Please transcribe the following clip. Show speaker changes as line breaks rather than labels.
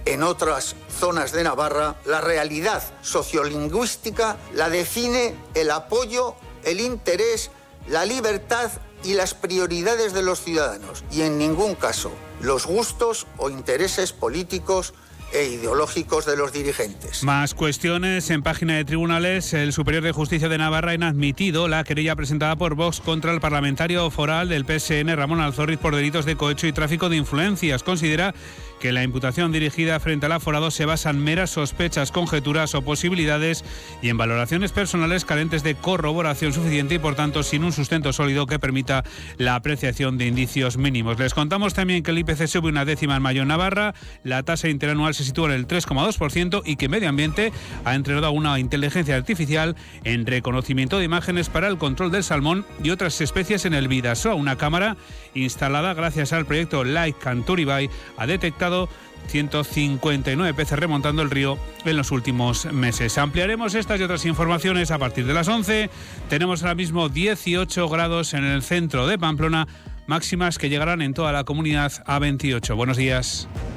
en otras zonas de Navarra, la realidad sociolingüística la define el apoyo, el interés, la libertad y las prioridades de los ciudadanos, y en ningún caso los gustos o intereses políticos e ideológicos de los dirigentes.
Más cuestiones en página de tribunales. El Superior de Justicia de Navarra ha inadmitido la querella presentada por Vox contra el parlamentario foral del PSN, Ramón Alzorriz, por delitos de cohecho y tráfico de influencias. Considera que la imputación dirigida frente al aforado se basa en meras sospechas, conjeturas o posibilidades y en valoraciones personales carentes de corroboración suficiente y, por tanto, sin un sustento sólido que permita la apreciación de indicios mínimos. Les contamos también que el IPC sube una décima en mayo en Navarra, la tasa interanual se sitúa en el 3,2% y que Medio Ambiente ha entrenado a una inteligencia artificial en reconocimiento de imágenes para el control del salmón y otras especies en el Bidasoa. Una cámara instalada gracias al proyecto Like Canturibay ha detectado 159 peces remontando el río en los últimos meses. Ampliaremos estas y otras informaciones a partir de las 11. Tenemos ahora mismo 18 grados en el centro de Pamplona, máximas que llegarán en toda la comunidad a 28. Buenos días.